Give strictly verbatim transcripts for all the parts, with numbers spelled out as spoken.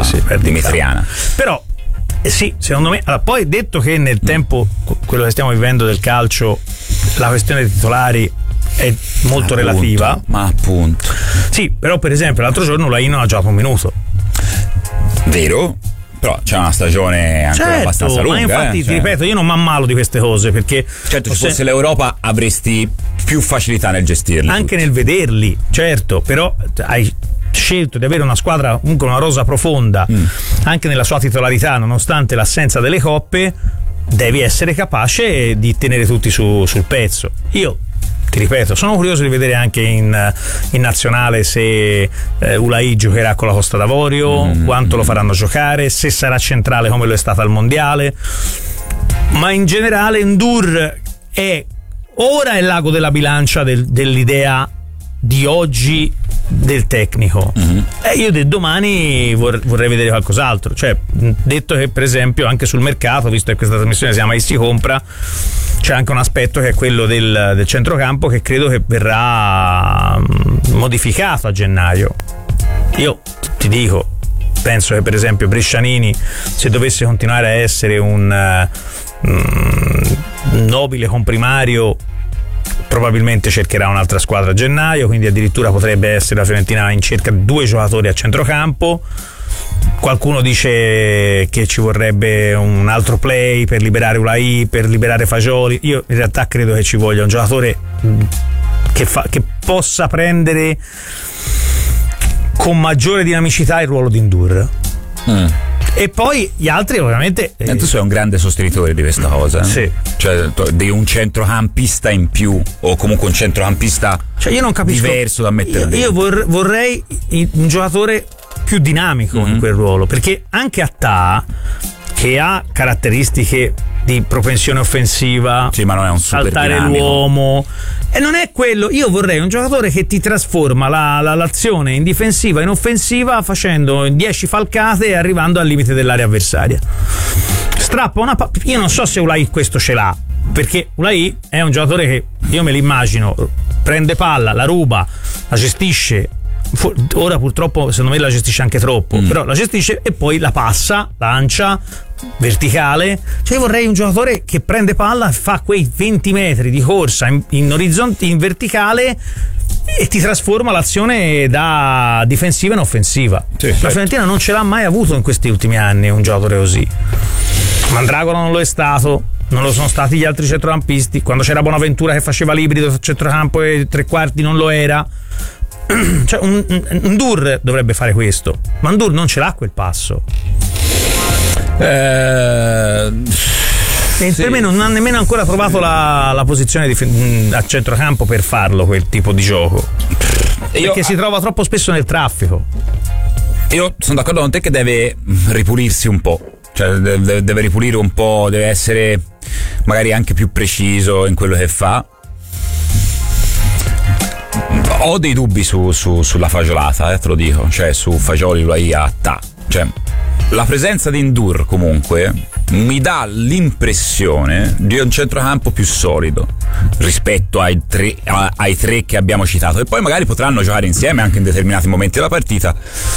sì, dimitriana. Però eh sì, secondo me, allora, poi detto che nel tempo quello che stiamo vivendo del calcio, la questione dei titolari è molto appunto, relativa, ma appunto sì, però per esempio l'altro giorno Ulain non ha giocato un minuto, vero, però c'è una stagione ancora certo, abbastanza lunga, ma infatti eh? ti cioè, ripeto, io non mi ammalo di queste cose, perché certo, se se- fosse l'Europa avresti più facilità nel gestirli, anche nel vederli, certo, però hai scelto di avere una squadra, comunque una rosa profonda, Mm. anche nella sua titolarità, nonostante l'assenza delle coppe, devi essere capace di tenere tutti su, sul pezzo. Io ti ripeto, sono curioso di vedere anche in, in nazionale se eh, Ulain giocherà con la Costa d'Avorio, Mm. quanto lo faranno giocare, se sarà centrale come lo è stato al mondiale, ma in generale Ndour è ora è l'ago della bilancia del- dell'idea di oggi del tecnico. Mm-hmm. E io del domani vor- vorrei vedere qualcos'altro, cioè mh, detto che per esempio anche sul mercato, visto che questa trasmissione si chiama E si compra, c'è anche un aspetto che è quello del, del centrocampo, che credo che verrà mh, modificato a gennaio. Io ti dico, penso che per esempio Brescianini, se dovesse continuare a essere un uh, mh, nobile comprimario, probabilmente cercherà un'altra squadra a gennaio, quindi addirittura potrebbe essere la Fiorentina in cerca di due giocatori a centrocampo. Qualcuno dice che ci vorrebbe un altro play per liberare Ulain, per liberare Fagioli. Io in realtà credo che ci voglia un giocatore che, fa, che possa prendere con maggiore dinamicità il ruolo di Ndour. Mm. E poi gli altri ovviamente E tu sei un grande sostenitore di questa cosa, eh? Sì. Cioè to- di un centrocampista in più, o comunque un centrocampista Cioè io non capisco, diverso da mettere io, dentro. io vor- vorrei un giocatore più dinamico Mm-hmm. in quel ruolo, perché anche Attà, che ha caratteristiche di propensione offensiva, Sì, ma non è un super saltare dinamico. l'uomo, e non è quello. Io vorrei un giocatore che ti trasforma la, la- l'azione in difensiva in offensiva, facendo dieci falcate e arrivando al limite dell'area avversaria. Strappa una pa- io non so se Ulain questo ce l'ha, perché Ulain è un giocatore che io me l'immagino, prende palla, la ruba, la gestisce. Fu- ora purtroppo secondo me la gestisce anche troppo, Mm. però la gestisce e poi la passa, lancia verticale. Cioè io vorrei un giocatore che prende palla, fa quei venti metri di corsa in, in orizzonte, in verticale, e ti trasforma l'azione da difensiva in offensiva. Sì, la certo. Fiorentina non ce l'ha mai avuto in questi ultimi anni un giocatore così. Mandragora non lo è stato, non lo sono stati gli altri centrocampisti. Quando c'era Bonaventura che faceva l'ibrido tra centrocampo e tre quarti non lo era. Cioè un, un, Ndour dovrebbe fare questo, ma Ndour non ce l'ha quel passo, Eh, e sì. per me non ha nemmeno ancora trovato la, la posizione di, a centrocampo per farlo quel tipo di gioco, Io, perché si trova troppo spesso nel traffico. io sono d'accordo con te che deve ripulirsi un po', cioè deve, deve ripulire un po', deve essere magari anche più preciso in quello che fa. Ho dei dubbi su, su, sulla fagiolata, eh, te lo dico, cioè su Fagioli, Ulain, Attà. Cioè, la presenza di Ndour comunque mi dà l'impressione di un centrocampo più solido rispetto ai tre, a- ai tre che abbiamo citato, e poi magari potranno giocare insieme anche in determinati momenti della partita,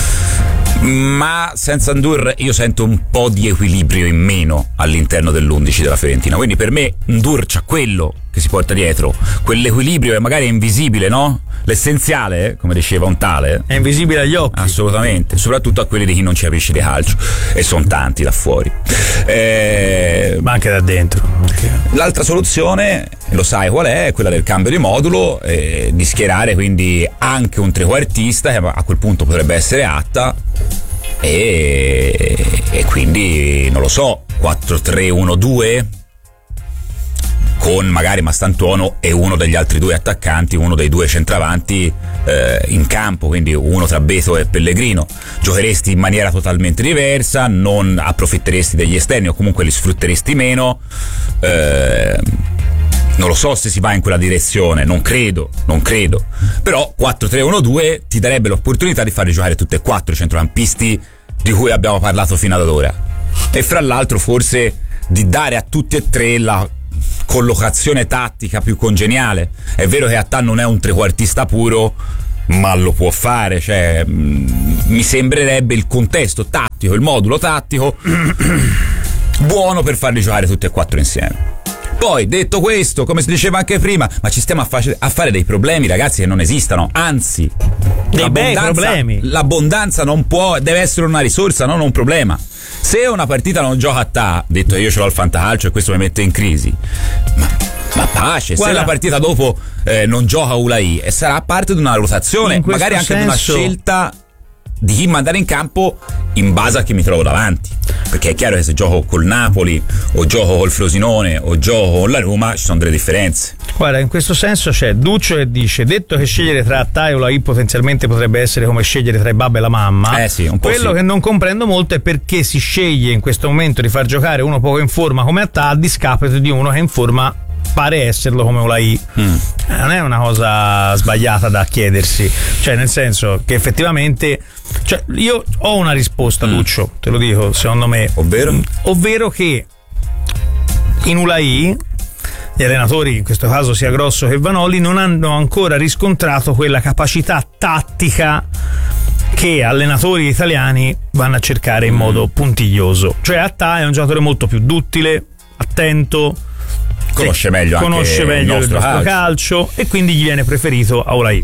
ma senza Ndour io sento un po' di equilibrio in meno all'interno dell'undici della Fiorentina. Quindi per me Ndour c'ha quello che si porta dietro, quell'equilibrio che magari è invisibile, no? L'essenziale, come diceva un tale, È invisibile agli occhi. assolutamente, soprattutto a quelli di chi non ci capisce di calcio, e sono tanti là fuori. Eh, Ma anche da dentro, perché L'altra soluzione, lo sai qual è, è quella del cambio di modulo, eh, di schierare quindi anche un trequartista, che a quel punto potrebbe essere Attà, e, e quindi non lo so, quattro tre uno due, con magari Mastantuono e uno degli altri due attaccanti, uno dei due centravanti eh, in campo, quindi uno tra Beto e Pellegrino. Giocheresti in maniera totalmente diversa, non approfitteresti degli esterni, o comunque li sfrutteresti meno. Eh, non lo so se si va in quella direzione, non credo, non credo. Però quattro tre uno due ti darebbe l'opportunità di fare giocare tutti e quattro i centrocampisti di cui abbiamo parlato fino ad ora. E fra l'altro forse di dare a tutti e tre la collocazione tattica più congeniale. È vero che Attà non è un trequartista puro, ma lo può fare, cioè mh, mi sembrerebbe il contesto tattico, il modulo tattico buono per farli giocare tutti e quattro insieme. Poi, detto questo, come si diceva anche prima, ma ci stiamo a, fa- a fare dei problemi, ragazzi, che non esistono, anzi dei bei problemi. L'abbondanza non può, deve essere una risorsa, non un problema. Se una partita non gioca a ta, detto che io ce l'ho al fantacalcio e questo mi mette in crisi, ma, ma pace. Guarda, se la partita dopo eh, non gioca Ulai, e sarà parte di una rotazione, magari anche senso... di una scelta di chi mandare in campo in base a chi mi trovo davanti, perché è chiaro che se gioco col Napoli o gioco col Frosinone o gioco con la Roma ci sono delle differenze. Guarda, in questo senso c'è Duccio che dice: detto che scegliere tra Attà e Ulai potenzialmente potrebbe essere come scegliere tra il babbo e la mamma, eh sì, un po' quello sì. Che non comprendo molto è perché si sceglie in questo momento di far giocare uno poco in forma come Attà a discapito di uno che è in forma pare esserlo come Ulai. Mm. Non è una cosa sbagliata da chiedersi, cioè nel senso che effettivamente, cioè io ho una risposta, mm. Duccio, te lo dico, secondo me, ovvero ovvero che in Ulai gli allenatori, in questo caso sia Grosso che Vanoli, non hanno ancora riscontrato quella capacità tattica che allenatori italiani vanno a cercare in modo puntiglioso. Cioè Attà è un giocatore molto più duttile, attento, conosce meglio conosce anche meglio il nostro, il nostro calcio. calcio e quindi gli viene preferito a Ulai.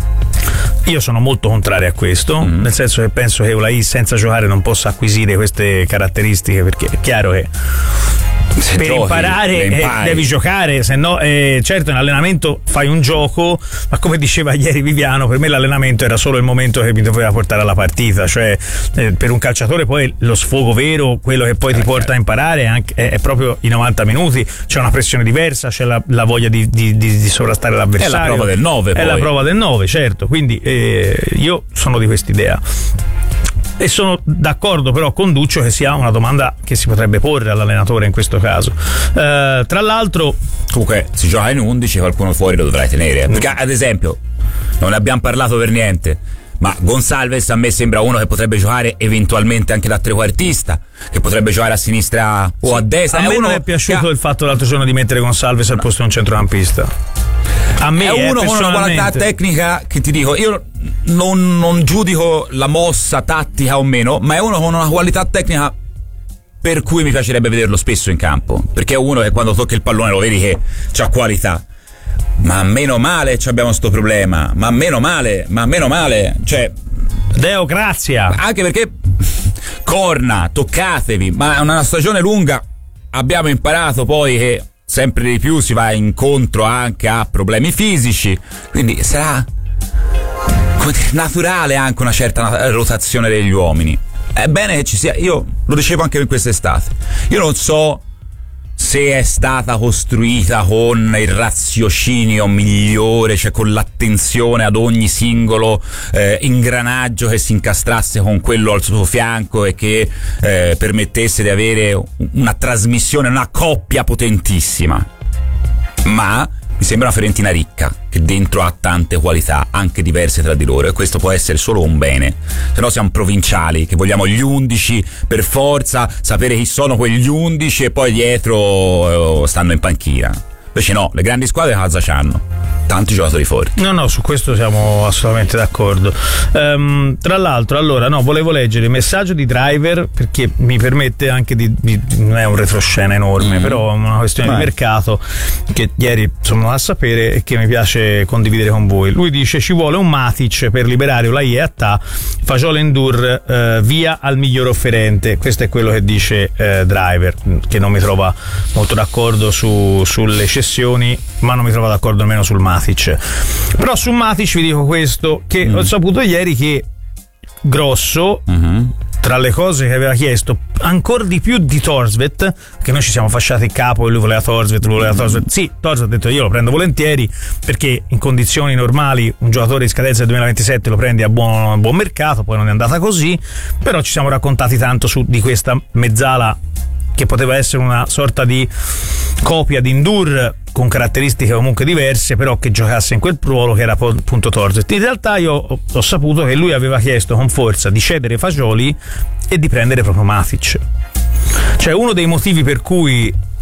Io sono molto contrario a questo, mm. nel senso che penso che Ulai senza giocare non possa acquisire queste caratteristiche, perché è chiaro che se per giochi, imparare eh, devi giocare, se no eh, certo in allenamento fai un gioco, ma come diceva ieri Viviano, per me l'allenamento era solo il momento che mi doveva portare alla partita, cioè eh, per un calciatore poi lo sfogo vero, quello che poi ti porta a imparare è, anche, è, è proprio i novanta minuti, c'è una pressione diversa, c'è la, la voglia di, di, di, di sovrastare l'avversario, è la prova del nove, è poi. la prova del nove, certo, quindi eh, io sono di quest'idea. E sono d'accordo però con Duccio che sia una domanda che si potrebbe porre all'allenatore in questo caso. Eh, tra l'altro, comunque si gioca in undici, qualcuno fuori lo dovrai tenere, perché ad esempio non ne abbiamo parlato per niente, ma Gonçalves a me sembra uno che potrebbe giocare eventualmente anche da trequartista, che potrebbe giocare a sinistra o a destra. A è me uno non è piaciuto ha... il fatto l'altro giorno di mettere Gonçalves al no. posto di un centrocampista. A me è uno eh, con una qualità tecnica che ti dico, io non, non giudico la mossa tattica o meno, ma è uno con una qualità tecnica per cui mi piacerebbe vederlo spesso in campo, perché è uno che quando tocca il pallone lo vedi che c'ha qualità. Ma meno male abbiamo sto problema, ma meno male, ma meno male, cioè Deo grazia. Anche perché corna, toccatevi, ma è una stagione lunga, abbiamo imparato poi che sempre di più si va incontro anche a problemi fisici, quindi sarà naturale anche una certa rotazione degli uomini. È bene che ci sia, io lo dicevo anche in quest'estate, io non so se è stata costruita con il raziocinio migliore, cioè con l'attenzione ad ogni singolo eh, ingranaggio che si incastrasse con quello al suo fianco e che eh, permettesse di avere una trasmissione, una coppia potentissima. Ma mi sembra una Fiorentina ricca, che dentro ha tante qualità, anche diverse tra di loro, e questo può essere solo un bene. Se no siamo provinciali, che vogliamo gli undici per forza, sapere chi sono quegli undici e poi dietro eh, stanno in panchina. Invece no, le grandi squadre cosa c'hanno? Tanti giocatori forti. No, no, su questo siamo assolutamente d'accordo. Um, tra l'altro, allora, no, volevo leggere il messaggio di Driver, perché mi permette anche di, di non è un retroscena enorme, mm. però è una questione Beh. di mercato che ieri sono a sapere e che mi piace condividere con voi. Lui dice: ci vuole un Matic per liberare Ulai e Attà, Fagiolo e Ndour eh, via al miglior offerente. Questo è quello che dice eh, Driver, che non mi trova molto d'accordo su, sulle cessioni, ma non mi trova d'accordo nemmeno sul Matic. Però su Matic vi dico questo, che mm. ho saputo ieri che Grosso, mm-hmm. tra le cose che aveva chiesto ancora di più di Thorstvedt, che noi ci siamo fasciati il capo e lui voleva Thorstvedt, lui voleva Thorstvedt. Sì, Thorstvedt ha detto io lo prendo volentieri, perché in condizioni normali un giocatore in scadenza del duemilaventisette lo prendi a buon, a buon mercato, poi non è andata così, però ci siamo raccontati tanto su di questa mezzala che poteva essere una sorta di copia di Ndour con caratteristiche comunque diverse, però che giocasse in quel ruolo che era appunto Thorstvedt. In realtà io ho, ho saputo che lui aveva chiesto con forza di cedere Fagioli e di prendere proprio Matic. Cioè uno dei motivi per cui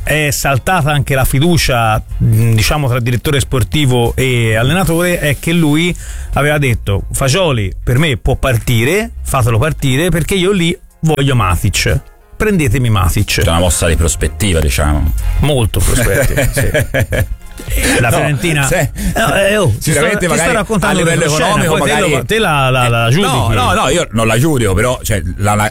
è saltata anche la fiducia, diciamo, tra direttore sportivo e allenatore, è che lui aveva detto: Fagioli per me può partire, fatelo partire, perché io lì voglio Matic, prendetemi Matic. C'è una mossa di prospettiva, diciamo. Molto prospettiva, sì. La Fiorentina, no, se, no, eh, oh, sicuramente sto, magari a livello economico scena, magari, te, lo, te la, la, la giudichi. No, no, no, io non la giudico, però cioè, la, la,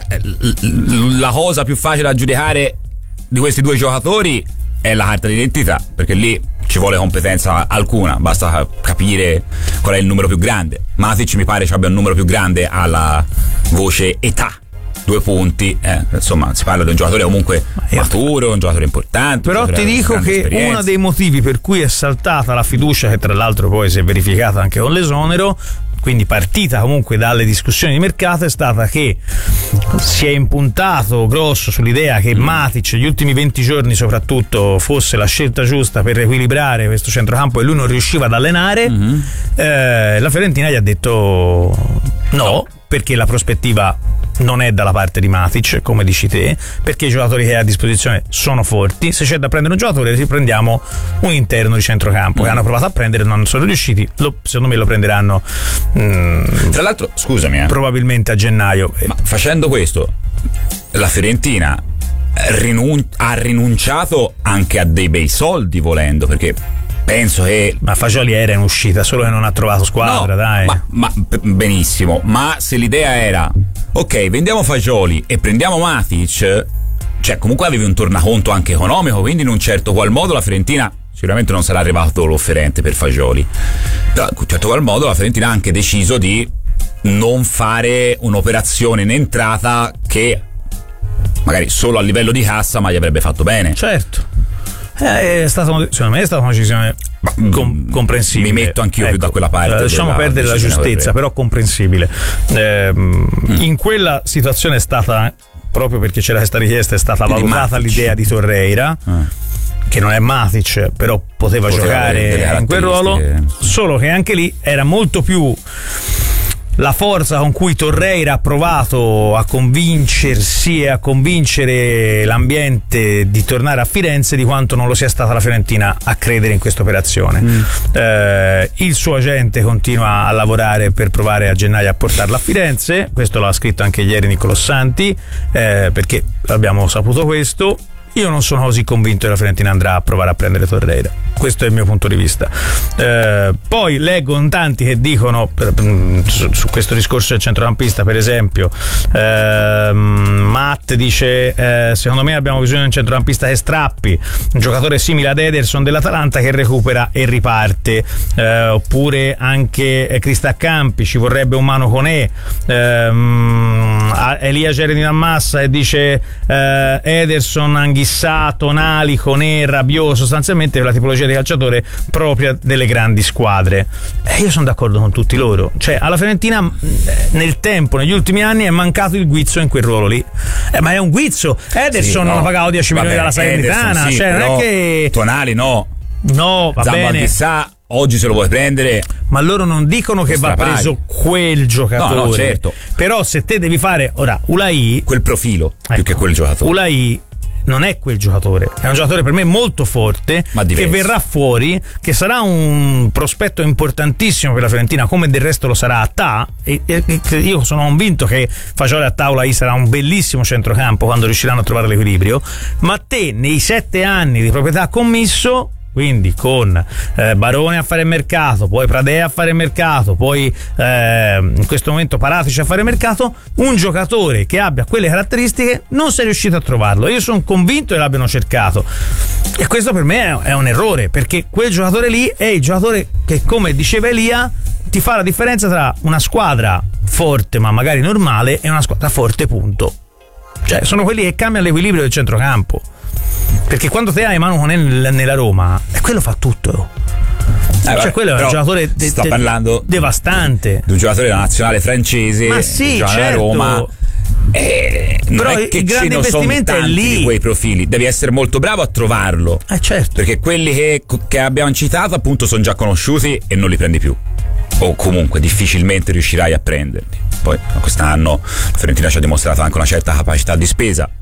la cosa più facile da giudicare di questi due giocatori è la carta d'identità, perché lì ci vuole competenza alcuna, basta capire qual è il numero più grande. Matic mi pare ci abbia un numero più grande alla voce età, due punti, eh, insomma si parla di un giocatore comunque maturo, un giocatore importante. Però ti dico che esperienza. Uno dei motivi per cui è saltata la fiducia, che tra l'altro poi si è verificata anche con l'esonero, quindi partita comunque dalle discussioni di mercato, è stata che si è impuntato grosso sull'idea che Matic gli ultimi venti giorni soprattutto fosse la scelta giusta per riequilibrare questo centrocampo, e lui non riusciva ad allenare. Mm-hmm. eh, la Fiorentina gli ha detto no, perché la prospettiva non è dalla parte di Matic, come dici te, perché i giocatori che ha a disposizione sono forti. Se c'è da prendere un giocatore, riprendiamo un interno di centrocampo, mm. che hanno provato a prendere, non sono riusciti. Lo, secondo me lo prenderanno mh, tra l'altro, scusami, eh. probabilmente a gennaio. Ma facendo questo, la Fiorentina rinun- ha rinunciato anche a dei bei soldi, volendo, perché penso che... Ma Fagioli era in uscita, solo che non ha trovato squadra, no, dai. Ma, ma benissimo, ma se l'idea era ok, vendiamo Fagioli e prendiamo Matic, cioè comunque avevi un tornaconto anche economico, quindi in un certo qual modo la Fiorentina sicuramente non sarà arrivato l'offerente per Fagioli, però in un certo qual modo la Fiorentina ha anche deciso di non fare un'operazione in entrata che magari solo a livello di cassa ma gli avrebbe fatto bene. Certo. È stato, secondo me è stata una decisione com- comprensibile. Mi metto anch'io, ecco, più da quella parte. Lasciamo perdere la giustezza, però comprensibile. Eh, mm. In quella situazione è stata, proprio perché c'era questa richiesta, è stata quindi valutata Matic. L'idea di Torreira, ah. che non è Matic, però poteva, poteva giocare in quel ruolo, solo che anche lì era molto più la forza con cui Torreira ha provato a convincersi e a convincere l'ambiente di tornare a Firenze di quanto non lo sia stata la Fiorentina a credere in questa operazione. Mm. Eh, il suo agente continua a lavorare per provare a gennaio a portarla a Firenze, questo l'ha scritto anche ieri Nicolò Santi, eh, perché abbiamo saputo questo. Io non sono così convinto che la Fiorentina andrà a provare a prendere Torreira, questo è il mio punto di vista. Eh, poi leggo in tanti che dicono su, su questo discorso del centrocampista, per esempio eh, Matt dice eh, secondo me abbiamo bisogno di un centrocampista che strappi, un giocatore simile ad Ederson dell'Atalanta che recupera e riparte, eh, oppure anche eh, Cristacampi, ci vorrebbe un Mano Conè, eh, Elia Geredin Ammassa e dice eh, Ederson, Anghissà, Tonali, Conè, Rabiot, sostanzialmente la tipologia di calciatore propria delle grandi squadre. E io sono d'accordo con tutti loro, cioè alla Fiorentina nel tempo, negli ultimi anni è mancato il guizzo in quel ruolo lì, eh, ma è un guizzo. Ederson sì, no. non ha pagato dieci milioni dalla Salernitana, sì, cioè non è che Tonali no no va Zamba bene chissà, oggi se lo vuoi prendere, ma loro non dicono che va preso quel giocatore. No, no, certo. Però se te devi fare ora Ulai, quel profilo, ecco, più che quel giocatore. Ulai non è quel giocatore, è un giocatore per me molto forte, che verrà fuori, che sarà un prospetto importantissimo per la Fiorentina, come del resto lo sarà a Ta, e, e, e io sono convinto che Fagioli a Ta Ulai sarà un bellissimo centrocampo quando riusciranno a trovare l'equilibrio. Ma te nei sette anni di proprietà commisso, quindi con eh, Barone a fare mercato, poi Pradea a fare mercato, poi eh, in questo momento Paratici a fare mercato, un giocatore che abbia quelle caratteristiche non sei riuscito a trovarlo. Io sono convinto che l'abbiano cercato, e questo per me è, è un errore, perché quel giocatore lì è il giocatore che, come diceva Elia, ti fa la differenza tra una squadra forte ma magari normale e una squadra forte, punto. Cioè sono quelli che cambiano l'equilibrio del centrocampo, perché quando te hai Manu Conè nella Roma, e quello fa tutto. Eh, cioè quello è un giocatore de- sto de- parlando devastante, di un giocatore della nazionale francese, ma sì, gioca certo. a Roma. Eh, non però è che il grande investimento è lì, di quei profili, devi essere molto bravo a trovarlo, eh certo, perché quelli che, che abbiamo citato appunto sono già conosciuti e non li prendi più, o comunque difficilmente riuscirai a prenderli. Poi quest'anno Fiorentina ci ha dimostrato anche una certa capacità di spesa,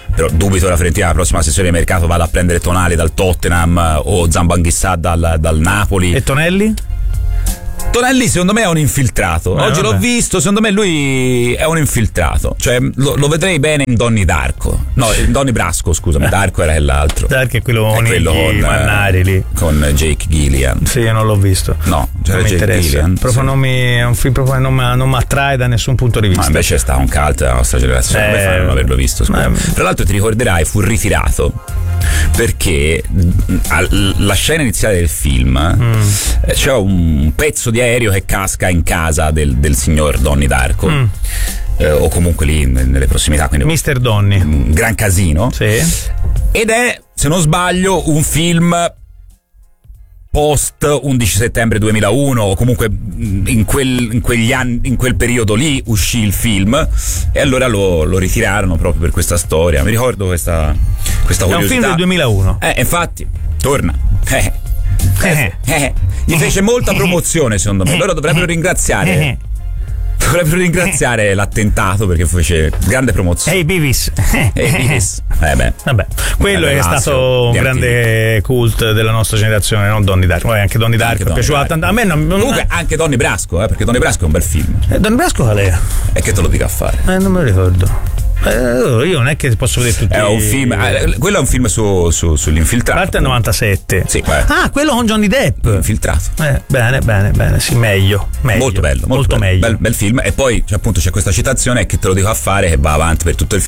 però dubito la Fiorentina la prossima sessione di mercato vada a prendere Tonali dal Tottenham o Zambanghissà dal, dal Napoli. E Tonelli? Tonelli secondo me è un infiltrato. Eh, Oggi vabbè. l'ho visto, secondo me lui è un infiltrato. Cioè lo, lo vedrei bene in Donny Darko. No, in Donny Brasco, scusami, Darko era l'altro. Darko è quello, È con quello i con, Mannari lì. con Jake Gillian. Sì, io non l'ho visto. No, c'era non mi Jake interessa. Gillian. Proprio sì. non mi, è un film proprio che non mi, non mi attrae da nessun punto di vista. Ma invece sta un cult della nostra generazione. Come Eh, fai a non averlo visto? Scusa. eh. Tra l'altro ti ricorderai, fu ritirato perché al- la scena iniziale del film Mm. eh, c'è un pezzo di aereo che casca in casa del, del signor Donny Darko. Mm. Eh, o comunque lì nelle prossimità, quindi mister Donny. un gran casino. Sì. Ed è, se non sbaglio, un film post undici settembre duemilauno o comunque in, quel, in quegli anni, in quel periodo lì uscì il film e allora lo, lo ritirarono proprio per questa storia. Mi ricordo questa, questa È un curiosità. film del duemilauno. Eh, infatti, torna. Eh, Eh. eh, gli fece molta promozione, secondo me. Loro dovrebbero ringraziare. Dovrebbero ringraziare l'attentato perché fece grande promozione. Ehi Beavis. Ehi, Beavis. Eh beh. Vabbè, quello Grande è classico stato un di grande cult della nostra generazione, non Donny Darko. Poi anche Donny Darko Anche è Donny piaciuto Darko. tanto. A me non, non Comunque anche Donny Brasco, eh, perché Donny Brasco è un bel film. eh, Donny Brasco qual è? E che te lo dica a fare? Eh, non me lo ricordo. Eh, io non è che posso vedere tutti. È un film, eh, quello è un film su, su, sull'infiltrato. Parte del novantasette. Sì, eh. Ah, quello con Johnny Depp. Infiltrato. Eh, bene, bene, bene, sì, meglio, meglio. Molto bello, molto, molto bello. meglio. Bel, bel film. E poi cioè, appunto c'è questa citazione che te lo dico a fare che va avanti per tutto il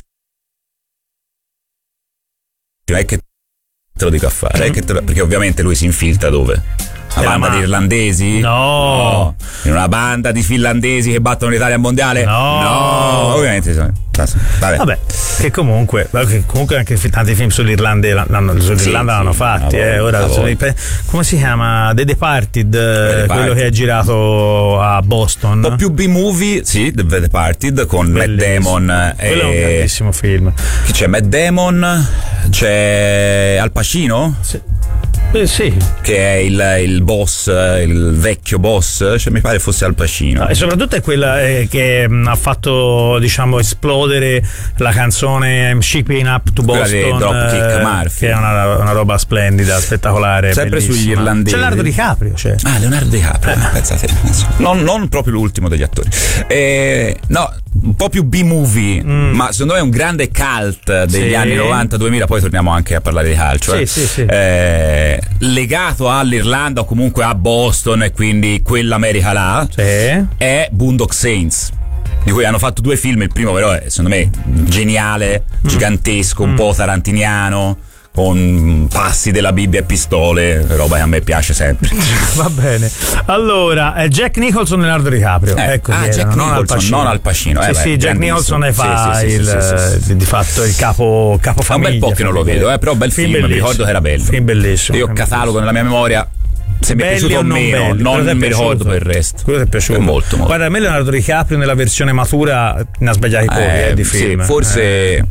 film. È che te lo dico a fare, è che te lo- perché ovviamente lui si infiltra dove? Una Nella banda ma- di irlandesi? No. No. In una banda di finlandesi che battono l'Italia al mondiale? No. No. Ovviamente. Vabbè. Vabbè, che comunque, che comunque anche fi- tanti film sull'Irlanda l'hanno, sull'Irlanda Sì, l'hanno sì, fatti. una Eh, volta, ora una sono volta. i- come si chiama? The Departed, eh, Departed. quello che è girato a Boston. Un po' più B-movie, sì, The Departed con Matt Bellissimo. Damon e Quello è un grandissimo film. chi c'è? Matt Damon, c'è Al Pacino Sì. Eh, sì. che è il, il boss, il vecchio boss, cioè mi pare fosse Al Pacino. No, e soprattutto è quella eh, che mh, ha fatto, diciamo, esplodere la canzone I'm Shipping Up to Quella di Boston, Dropkick eh, Murphy. che è una, una roba splendida, spettacolare, Sempre bellissima. sugli irlandesi. C'è Leonardo DiCaprio, cioè. Ah, Leonardo DiCaprio, pensate, non, non proprio l'ultimo degli attori. Eh, no, un po' più B-movie, ma secondo me è un grande cult degli Sì. anni novanta duemila, poi torniamo anche a parlare di calcio. Sì, eh. sì, sì. Eh, legato all'Irlanda o comunque a Boston e quindi quell'America là, Sì. è Boondock Saints, di cui hanno fatto due film. Il primo però è secondo me geniale, gigantesco, un po' tarantiniano, con passi della Bibbia e pistole, roba che a me piace sempre. Va bene. Allora, eh, Jack Nicholson e Leonardo DiCaprio. Eh, ecco ah, chi Jack erano, non Al Nicholson, Pacino. non Al Pacino, eh, Sì, beh, sì, Jack grandissimo. Nicholson ne fa Sì, sì, sì, il, sì, sì, sì. eh, di fatto il capo, capo È un famiglia. bel po' che non lo vedo, eh, però bel film, mi bellissimo. ricordo che era bello. Film bellissimo. Io film catalogo nella mia memoria se mi è Belli piaciuto o o non meno, belli? non Quello ti è mi ricordo piaciuto? per il resto. Quello ti è piaciuto? È molto, molto. Guarda, a me Leonardo DiCaprio nella versione matura ne ha sbagliati pochi Eh, eh, di sì, film. forse Eh.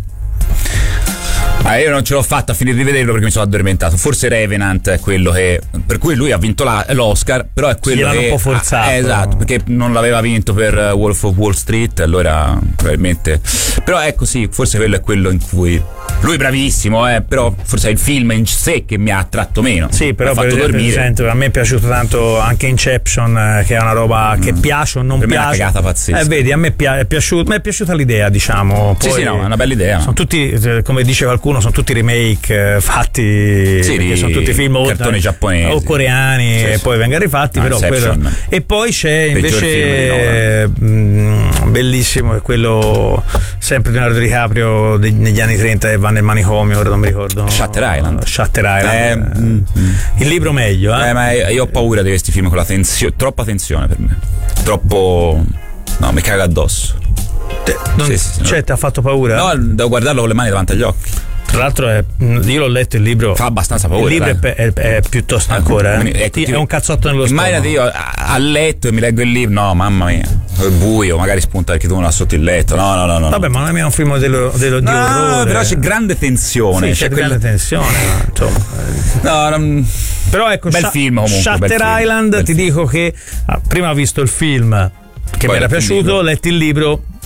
Ah, io non ce l'ho fatta a finire di vederlo perché mi sono addormentato. Forse Revenant è quello che, per cui lui ha vinto la, l'Oscar, però è quello gliel'hanno che un po' forzato. ah, eh, esatto, perché non l'aveva vinto per uh, Wolf of Wall Street, allora probabilmente. Però ecco sì, forse quello è quello in cui lui è bravissimo, eh, però forse è il film in sé che mi ha attratto meno. Sì, però mi ha per, fatto per dormire. esempio a me è piaciuto tanto anche Inception, eh, che è una roba che piace o non Per me è una piace. cagata pazzesca. Eh, vedi, a me pi- è piaciuto, mi è piaciuta l'idea, diciamo. Sì, Poi sì, no, è una bella idea. Sono tutti, eh, come dice qualcuno, sono tutti remake eh, fatti, Sì, perché di sono tutti film o- cartoni giapponesi. o coreani Sì, e sì. poi vengono rifatti, No, però Inception. quello- e poi c'è Peggior invece mh, bellissimo, è quello sempre di Leonardo DiCaprio de- negli anni trenta che va nel manicomio, ora non mi ricordo. Shutter Island. Shutter Island. Eh, eh, mm, mm. Il libro meglio, eh? Eh, ma io ho paura di questi film con la tensione, troppa tensione per me. Troppo. No, mi caga addosso. Te- non- Sì, sì, sì, cioè, no. ti ha fatto paura? No, devo guardarlo con le mani davanti agli occhi. Tra l'altro, è- io l'ho letto il libro. Fa abbastanza paura. Il libro è, dai. pe- è- è piuttosto ancora. Quindi, Eh. ecco, Ti- ti- è un cazzotto nello stomaco. Immaginati io a, a letto e mi leggo il libro. No, mamma mia, è buio, magari spunta perché tu non ha sotto il letto. No, no, no, no. Vabbè, ma non è un film dello, dello, di no, orrore. però c'è grande tensione. Sì, c'è, c'è grande quella- tensione. ma, insomma. No, non... Però ecco, Bel Sha- film comunque, Shutter bel film, Island, bel ti film. dico che ah, prima ho visto il film che Poi mi era letto il piaciuto, libro. ho letto il libro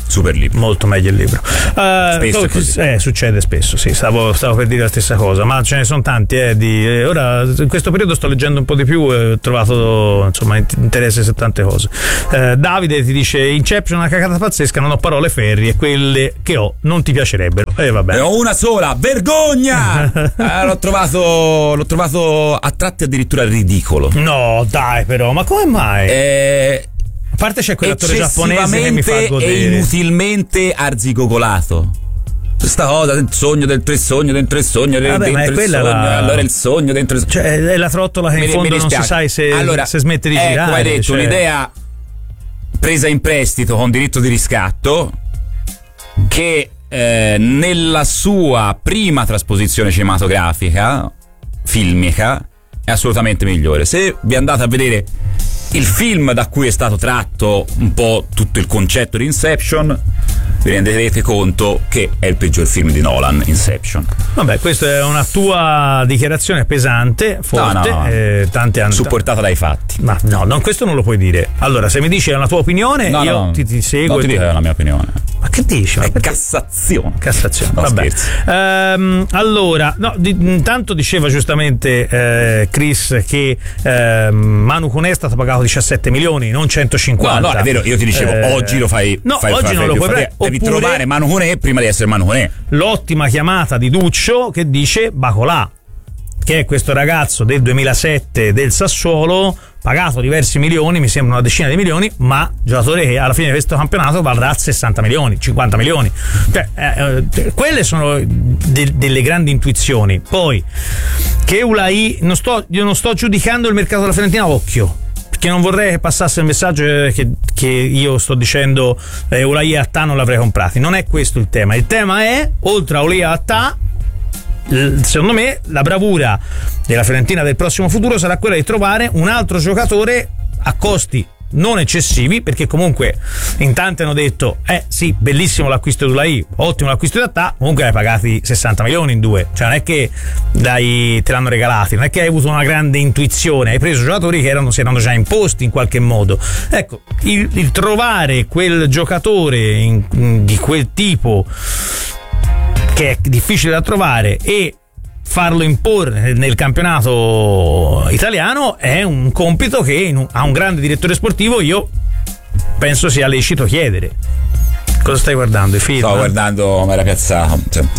super libro. Molto meglio il libro. Uh, Spesso è così. Eh, succede spesso, sì, stavo, stavo per dire la stessa cosa, ma ce ne sono tanti. Eh, di, eh, ora, in questo periodo sto leggendo un po' di più e ho trovato, insomma, interesse su tante cose. Uh, Davide ti dice: Inception è una cagata pazzesca, non ho parole ferrie, quelle che ho non ti piacerebbero. E eh, vabbè. Ne ho una sola, vergogna! eh, l'ho trovato, l'ho trovato a tratti addirittura ridicolo. No, dai, però, ma come mai? Eh. A parte c'è quell'attore giapponese che mi fa godere. E inutilmente arzigogolato. Questa cosa del sogno dentro il sogno dentro il sogno Vabbè, dentro il sogno la... allora il sogno dentro il sogno, cioè è la trottola che mi, in fondo non si sa se, allora, se smette di ecco, girare. hai detto cioè... un'idea presa in prestito con diritto di riscatto che eh, nella sua prima trasposizione cinematografica filmica è assolutamente migliore. Se vi andate a vedere il film da cui è stato tratto un po' tutto il concetto di Inception, vi renderete conto che è il peggior film di Nolan, Inception. Vabbè, questa è una tua dichiarazione pesante, forte, no, no, eh, tante anni supportata dai fatti. Ma no, non, questo non lo puoi dire. Allora, se mi dici è una tua opinione, no, io no, ti, ti seguo. Non ti dico che è la mia opinione. Ma che dici? È Cassazione. Cassazione. No, vabbè. Ehm, allora, no, di, intanto diceva giustamente eh, Chris che eh, Manu Koné è stato pagato diciassette milioni, non centocinquanta. No, no, è vero, io ti dicevo, eh, oggi lo fai. No, fai, oggi fai, non fai, lo puoi fai, devi trovare Manu Koné prima di essere Manu Koné. L'ottima chiamata di Duccio che dice Bacolà, che è questo ragazzo del duemilasette del Sassuolo, pagato diversi milioni, mi sembra una decina di milioni, ma giocatore che alla fine di questo campionato varrà sessanta milioni, cinquanta milioni. Cioè, eh, quelle sono de- delle grandi intuizioni. Poi che Ulai, non sto, io non sto giudicando il mercato della Fiorentina, occhio, perché non vorrei che passasse il messaggio che, che io sto dicendo eh, Ulai e Attà non l'avrei comprati. Non è questo il tema. Il tema è, oltre a Ulai e Attà, secondo me la bravura della Fiorentina del prossimo futuro sarà quella di trovare un altro giocatore a costi non eccessivi, perché comunque in tanti hanno detto eh sì, bellissimo l'acquisto di Ulai, ottimo l'acquisto di Attà, comunque hai pagati sessanta milioni in due, cioè non è che dai, te l'hanno regalati, non è che hai avuto una grande intuizione, hai preso giocatori che erano, si erano già imposti in qualche modo. Ecco, il, il trovare quel giocatore in, in, di quel tipo che è difficile da trovare e farlo imporre nel campionato italiano è un compito che in un, a un grande direttore sportivo io penso sia lecito chiedere. Cosa stai guardando? I film? Stavo guardando come era piazzato.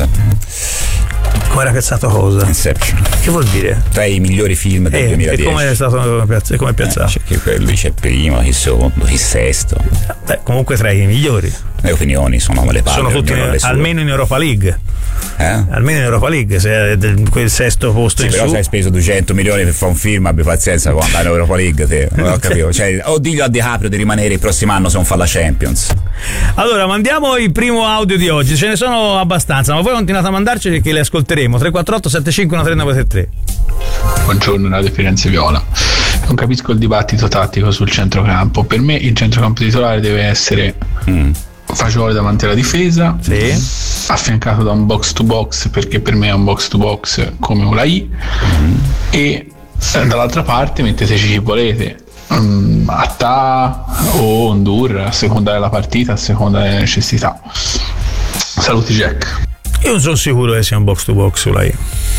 Come era piazzato cosa? Inception. Che vuol dire? Tra i migliori film del eh, duemiladieci. E come è stato piazzato? Come è piazzato? Eh, c'è che lui c'è primo, chi secondo, chi sesto. Beh, comunque tra i migliori. Le opinioni sono le palle. Sono tutti in, almeno in Europa League. Eh? Almeno in Europa League, se è del, quel sesto posto sì, in però su. se hai speso duecento milioni per fare un film, abbi pazienza quando andare in Europa League, te. Non ho capito. Cioè, o diglio a Di Caprio di rimanere il prossimo anno se non fa la Champions. Allora, mandiamo il primo audio di oggi. Ce ne sono abbastanza, ma voi continuate a mandarci perché le ascolteremo. tre quattro otto sette cinque uno tre nove tre tre. Buongiorno, Radio Firenze Viola. Non capisco il dibattito tattico sul centrocampo. Per me il centrocampo titolare deve essere mm. Fagioli davanti alla difesa, sì, affiancato da un box to box, perché per me è un box to box come Ulai, mm. e eh, dall'altra parte metteteci chi volete, um, Attà o Ndour, a seconda della partita, a seconda delle necessità. Saluti Jack. Io non sono sicuro che sia un box to box Ulai.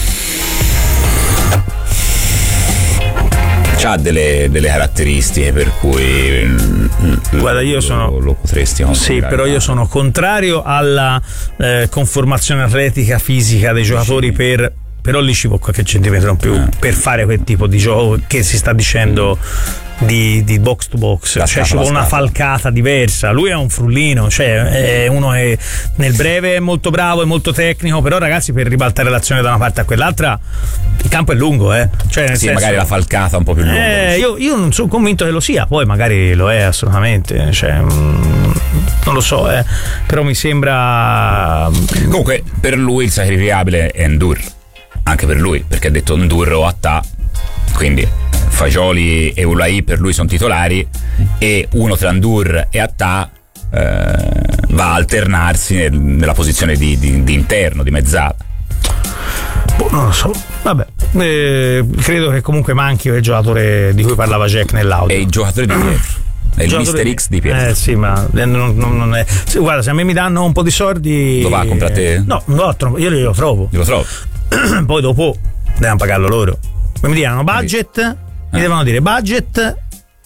C'ha delle, delle caratteristiche per cui guarda, io lo, sono lo potresti sì, però io sono contrario alla eh, conformazione atletica fisica dei giocatori, per però lì ci vuole qualche centimetro in più eh. per fare quel tipo di gioco che si sta dicendo di, di box to box, la cioè ci vuole una falcata diversa. Lui è un frullino, cioè è uno che nel breve è molto bravo, è molto tecnico, però ragazzi, per ribaltare l'azione da una parte a quell'altra il campo è lungo, eh. Cioè, nel sì, senso, magari la falcata un po' più lunga. Eh, io, io non sono convinto che lo sia, poi magari lo è assolutamente, cioè, mm, non lo so, eh. Però mi sembra. Comunque, per lui il sacrificabile è Ndour, anche per lui, perché ha detto Ndour o Attà, quindi Fagioli e Ulai per lui sono titolari, e uno tra Ndour e Attà eh, va a alternarsi nel, nella posizione di, di, di interno, di mezzala. Boh, non lo so, vabbè, eh, credo che comunque manchi il giocatore di cui parlava Jack nell'audio. E il giocatore di dietro. è il mister X di Pietro. Eh sì, ma non, non, non è. Sì, guarda, se a me mi danno un po' di soldi. Lo va a comprare te? No, no, io li lo trovo. Io lo trovo. Poi dopo devono pagarlo loro. Poi mi diranno budget, eh. mi devono dire budget.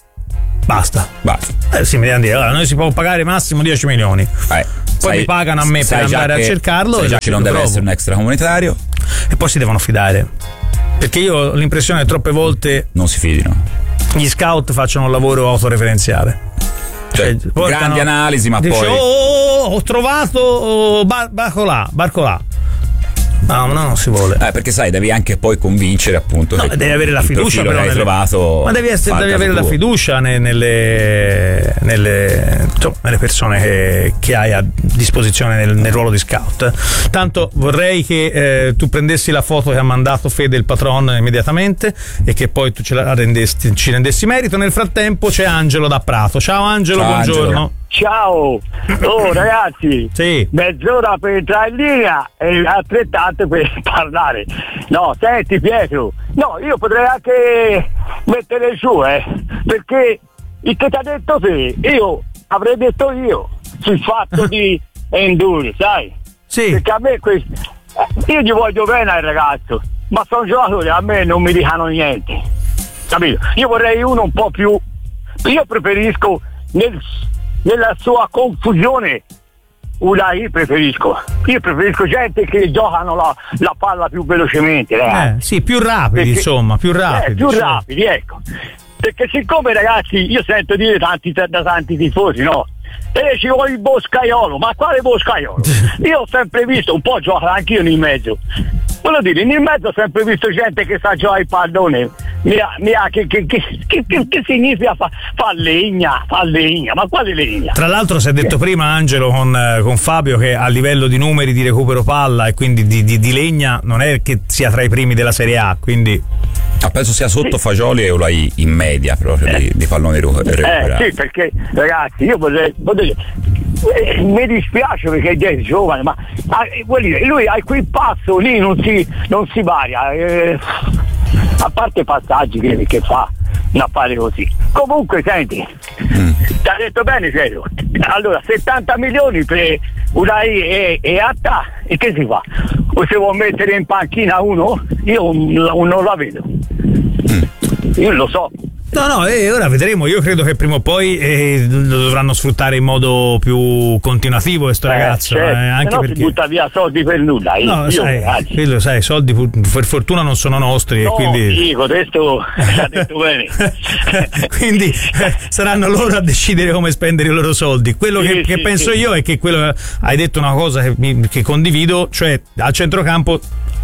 Basta. Basta. Eh sì, mi devono dire, allora, noi si può pagare massimo dieci milioni. Eh, poi sai, mi pagano a me per andare che, a cercarlo. Sai e già che non deve trovo. essere un extracomunitario. E poi si devono fidare. Perché io ho l'impressione che troppe volte non si fidino. Gli scout facciano un lavoro autoreferenziale. Cioè, cioè grandi analisi, ma dice, poi. Oh, oh, ho trovato oh, bar- barco là, barco là. No, no, non si vuole. Eh, perché sai, devi anche poi convincere, appunto. No, che devi avere la fiducia, però, che hai nelle... trovato. Ma devi, essere, devi avere tuo. la fiducia nelle, nelle, insomma, nelle persone che, che hai a disposizione nel, nel ruolo di scout. Tanto vorrei che eh, tu prendessi la foto che ha mandato Fede il patron immediatamente e che poi tu ce la rendesti, ci rendessi merito. Nel frattempo c'è Angelo da Prato. Ciao Angelo, Ciao, buongiorno. Angelo. Ciao, oh ragazzi, sì. mezz'ora per entrare in linea e altrettanto per parlare. No, senti Pietro, no, io potrei anche mettere su, eh, perché il che ti ha detto te, io avrei detto io sul fatto di Enduro, sai? Sì. Perché a me questo, eh, io gli voglio bene al ragazzo, ma sono giocatori, a me non mi dicano niente, capito? Io vorrei uno un po' più, io preferisco nel nella sua confusione una io preferisco io preferisco gente che giocano la, la palla più velocemente, eh, sì, più rapidi, perché, insomma più rapidi eh, più cioè. rapidi, ecco, perché siccome ragazzi io sento dire tanti da tanti tifosi, no, e ci vuole il Boscaiolo, ma quale Boscaiolo? Io ho sempre visto un po' giocare anch'io nel mezzo, voglio dire, nel mezzo ho sempre visto gente che sa giocare il pallone, mi ha, mi ha, che, che, che, che, che significa fa, fa legna, fa legna, ma quale legna? Tra l'altro si è detto prima Angelo con, con Fabio che a livello di numeri di recupero palla e quindi di, di, di legna non è che sia tra i primi della Serie A, quindi ah, penso sia sotto Fagioli e Olai in media proprio eh. di, di palloni recuperati. Eh sì, perché ragazzi io vorrei, vorrei eh, mi dispiace perché è giovane, ma ah, lui a quel passo lì non si, non si varia, eh, a parte i passaggi che, che fa un affare così. Comunque senti, mm. ti ha detto bene Pietro, allora settanta milioni per Ulai e, e Atta, e che si fa? O se vuoi mettere in panchina uno? Io non la vedo, mm. io lo so. No, no, e eh, ora vedremo. Io credo che prima o poi eh, lo dovranno sfruttare in modo più continuativo questo eh, ragazzo. Certo. Eh, anche se no perché si butta via soldi per nulla. Io, no, io, sai, quello, sai, soldi per fortuna non sono nostri. No, e quindi dico, questo ha detto bene. Quindi eh, saranno loro a decidere come spendere i loro soldi. Quello sì, che, sì, che penso sì. io è che quello, hai detto una cosa che, mi, che condivido, cioè al centrocampo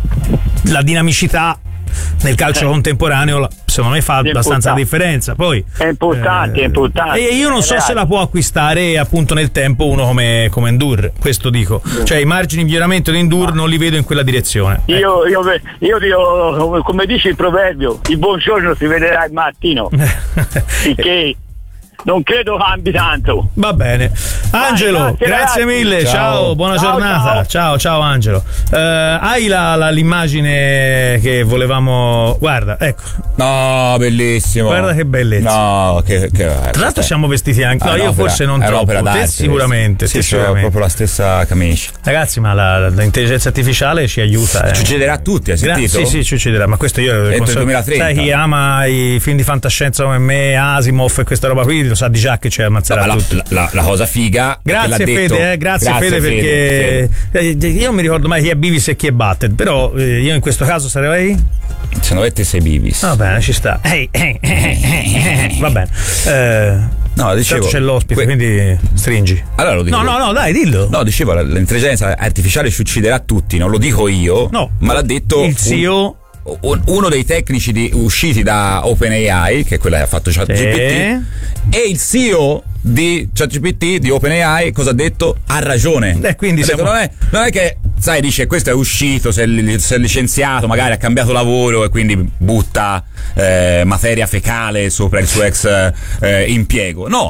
la dinamicità nel calcio eh. contemporaneo secondo me fa è abbastanza la differenza. Poi è importante, eh, è importante. E io non so se la può acquistare appunto nel tempo uno come, come Endur, questo dico, cioè i margini di miglioramento di Endur non li vedo in quella direzione. Io, io, io dico, come dice il proverbio, il buongiorno si vedrà il mattino, perché non credo cambi tanto. Va bene, Angelo, Vai, grazie, grazie mille, ciao, ciao buona ciao, giornata, ciao ciao, ciao Angelo. Uh, hai la, la, l'immagine che volevamo, guarda, ecco. No, bellissimo. Guarda che bellezza. No, che, che tra l'altro siamo vestiti anche. No, ah, io forse non troppo. Te sicuramente. Sì, te sicuramente. proprio la stessa camicia. Ragazzi, ma la, l'intelligenza artificiale ci aiuta. Eh. Ci ucciderà a tutti, hai sentito? Sì, sì, ci ucciderà. Ma questo io entro il duemilatrenta. Sai chi ama i film di fantascienza come me, Asimov e questa roba qui, lo sa di già che ci ammazzerà no, tutti. La, la, la cosa figa. Grazie Fede, detto, eh, grazie, grazie Fede, Fede perché Fede. io non mi ricordo mai chi è Beavis e chi è Butthead, però eh, io in questo caso sarei. Secondo me te sei Beavis. Va bene, ci sta. Ehi, ehi, ehi, ehi, va bene. Eh, no, dicevo. c'è l'ospite, que- quindi stringi. Allora lo dico. No, no, no, dai, dillo. No, dicevo, l'intelligenza artificiale ci ucciderà tutti, non lo dico io, no, ma l'ha detto il C E O. Un, uno dei tecnici di, usciti da OpenAI, che è quella che ha fatto ChatGPT, sì. E il C E O di ChatGPT, di OpenAI, cosa ha detto? Ha ragione. Eh, quindi siamo... detto, non, è, non è che, sai, dice questo è uscito, si è, si è licenziato, magari ha cambiato lavoro e quindi butta eh, materia fecale sopra il suo ex eh, impiego. No,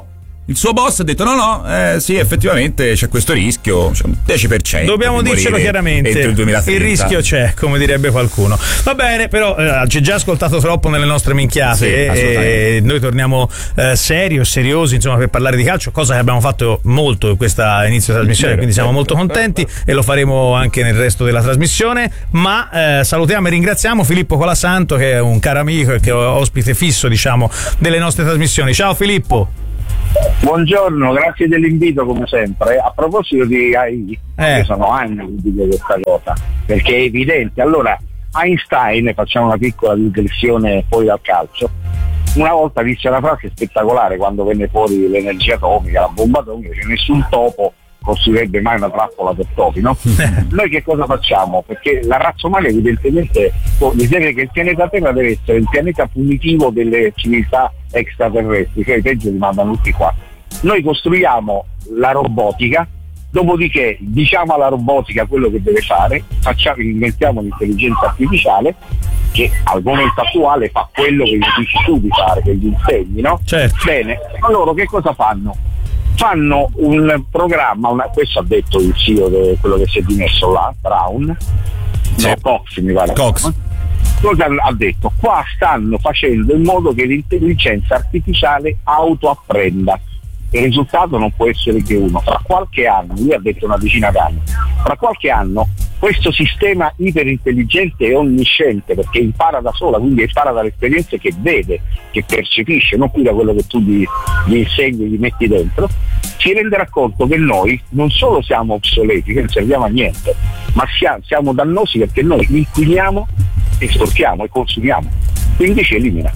il suo boss ha detto no no, eh, sì effettivamente c'è questo rischio, cioè dieci per cento. Dobbiamo di dircelo chiaramente, entro il duemilatrenta. Il rischio c'è, come direbbe qualcuno. Va bene, però eh, ci hai già ascoltato troppo nelle nostre minchiate, sì, e noi torniamo eh, seri o seriosi, insomma, per parlare di calcio, cosa che abbiamo fatto molto in questa inizio di trasmissione, quindi siamo molto contenti e lo faremo anche nel resto della trasmissione, ma eh, salutiamo e ringraziamo Filippo Colasanto, che è un caro amico e che è ospite fisso, diciamo, delle nostre trasmissioni. Ciao Filippo. Buongiorno, grazie dell'invito come sempre. A proposito di A I, eh. io sono anni che dico questa cosa, perché è evidente. Allora, Einstein, facciamo una piccola digressione fuori dal calcio, una volta disse una frase spettacolare quando venne fuori l'energia atomica, la bomba atomica, che nessun topo costruirebbe mai una trappola per topi, no? Noi che cosa facciamo? Perché la razza umana evidentemente ritiene che il pianeta Terra deve essere il pianeta punitivo delle civiltà extraterrestri, cioè i peggio li mandano tutti qua. Noi costruiamo la robotica, dopodiché diciamo alla robotica quello che deve fare, facciamo, inventiamo l'intelligenza artificiale che al momento attuale fa quello che gli dici tu di fare, che gli insegni, no? Certo. Bene, loro che cosa fanno? Fanno un programma, una, questo ha detto il C E O di quello che si è dimesso là, Brown, sì. no, Cox mi pare. Cox. Cosa ha detto? Qua stanno facendo in modo che l'intelligenza artificiale autoapprenda. Il risultato non può essere che uno. Fra qualche anno, lui ha detto una decina d'anni, fra qualche anno questo sistema iperintelligente e onnisciente, perché impara da sola, quindi impara dalle esperienze che vede, che percepisce, non più da quello che tu gli, gli insegni, gli metti dentro, si renderà conto che noi non solo siamo obsoleti, che non serviamo a niente, ma siamo, siamo dannosi perché noi inquiniamo, esportiamo e consumiamo, quindi ci elimina.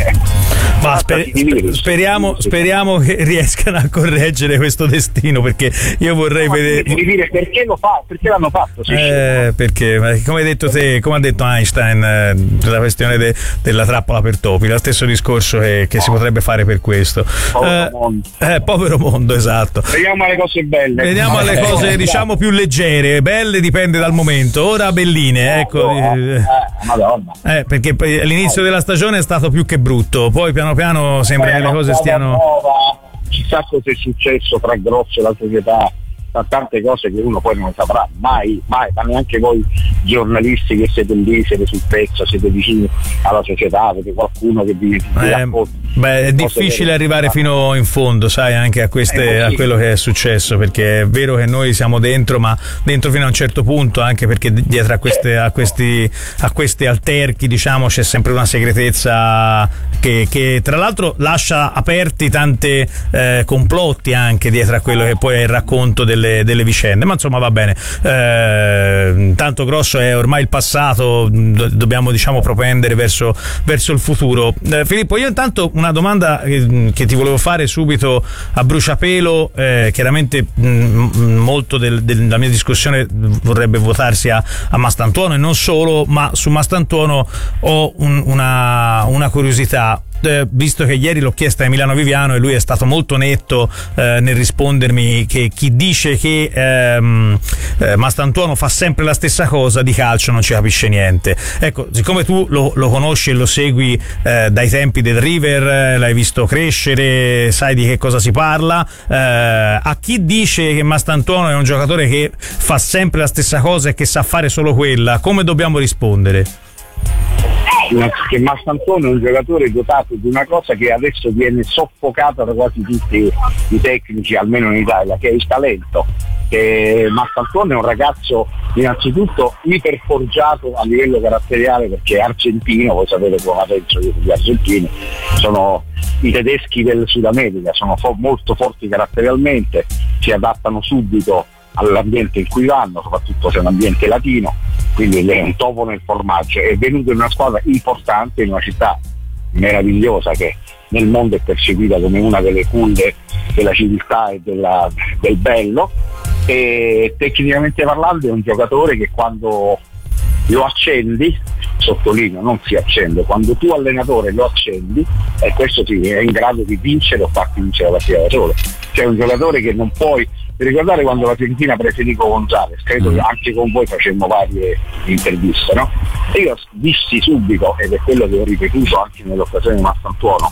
Ma sper- speriamo, speriamo che riescano a correggere questo destino, perché io vorrei no, vedere. Devi dire perché lo fa, perché l'hanno fatto? Eh, perché, come hai detto te, come ha detto Einstein, eh, la questione de- della trappola per topi, lo stesso discorso che, che si potrebbe fare per questo. Povero eh, mondo. Eh, povero mondo, esatto. Vediamo alle cose belle. Vediamo alle cose, eh, diciamo, più leggere. Belle dipende dal momento. Ora belline, ecco. Eh, Madonna. Eh, perché all'inizio della stagione è stato più che brutto, poi piano piano sembra che le cose stiano. Nuova, chissà cosa è successo tra Grosso e la società, tra tante cose che uno poi non saprà mai, mai, ma neanche voi giornalisti che siete lì, siete sul pezzo, siete vicini alla società, avete qualcuno che vi, vi eh, racconta. Beh, è difficile arrivare fino in fondo, sai, anche a, queste, a quello che è successo, perché è vero che noi siamo dentro, ma dentro fino a un certo punto, anche perché dietro a, queste, a, questi, a questi alterchi, diciamo, c'è sempre una segretezza che, che tra l'altro lascia aperti tanti eh, complotti anche dietro a quello che poi è il racconto delle, delle vicende, ma insomma va bene. Eh, tanto Grosso è ormai il passato, do, dobbiamo diciamo propendere verso, verso il futuro. Eh, Filippo, io intanto una domanda che, che ti volevo fare subito a bruciapelo, eh, chiaramente mh, molto del, della mia discussione vorrebbe votarsi a, a Mastantuono e non solo, ma su Mastantuono ho un, una, una curiosità. Eh, visto che ieri l'ho chiesta a Emiliano Viviano e lui è stato molto netto eh, nel rispondermi che chi dice che ehm, eh, Mastantuono fa sempre la stessa cosa di calcio non ci capisce niente. Ecco, siccome tu lo, lo conosci e lo segui eh, dai tempi del River, eh, l'hai visto crescere, sai di che cosa si parla, eh, a chi dice che Mastantuono è un giocatore che fa sempre la stessa cosa e che sa fare solo quella, come dobbiamo rispondere? Che Mastantuono è un giocatore dotato di una cosa che adesso viene soffocata da quasi tutti i tecnici, almeno in Italia, che è il talento. Che Mastantuono è un ragazzo innanzitutto iperforgiato a livello caratteriale, perché è argentino, voi sapete come la penso io degli argentini, sono i tedeschi del Sud America, sono fo- molto forti caratterialmente, si adattano subito all'ambiente in cui vanno, soprattutto se è un ambiente latino, quindi è un topo nel formaggio. È venuto in una squadra importante, in una città meravigliosa che nel mondo è percepita come una delle culle della civiltà e della, del bello, e tecnicamente parlando è un giocatore che quando lo accendi, sottolineo, non si accende, quando tu allenatore lo accendi, e questo sì, è in grado di vincere o farti vincere la partita da solo. C'è un giocatore che non puoi ricordare quando la Fiorentina prese Nico Gonzalez, credo che anche con voi facemmo varie interviste, no? E io dissi subito, ed è quello che ho ripetuto anche nell'occasione di Mastantuono,